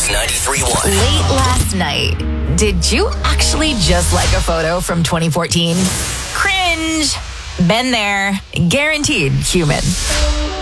Kiss 93.1. Late last night, did you actually just like a photo from 2014? Cringe. Been there. Guaranteed human.